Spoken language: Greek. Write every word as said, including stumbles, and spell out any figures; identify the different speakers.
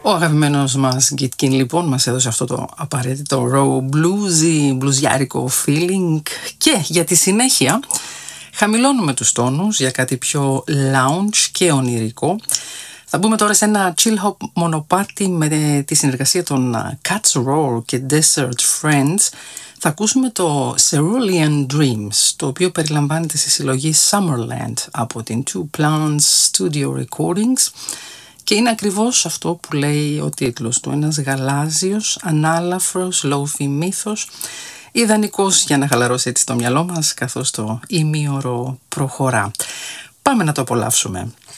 Speaker 1: Ο αγαπημένος μας Gitkin λοιπόν μας έδωσε αυτό το απαραίτητο raw bluesy, μπλουζιάρικο feeling, και για τη συνέχεια χαμηλώνουμε τους τόνους για κάτι πιο lounge και ονειρικό. Θα μπούμε τώρα σε ένα chill hop μονοπάτι με τη συνεργασία των Cat's Roar και Desert Friends. Θα ακούσουμε το Cerulean Dreams, το οποίο περιλαμβάνεται στη συλλογή Summerland από την Two Plants Studio Recordings και είναι ακριβώς αυτό που λέει ο τίτλος του, ένας γαλάζιος, ανάλαφρος, lofi μύθος, ιδανικός για να χαλαρώσει έτσι το μυαλό μας καθώς το ημίωρο προχωρά. Πάμε να το απολαύσουμε.